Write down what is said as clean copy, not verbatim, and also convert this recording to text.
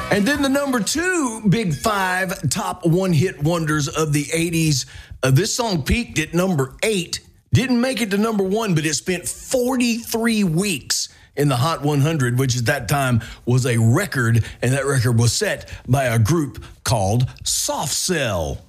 And then the number 2 Big 5 top one-hit wonders of the 80s. This song peaked at number 8. Didn't make it to number 1, but it spent 43 weeks in the Hot 100, which at that time was a record, and that record was set by a group called Soft Cell.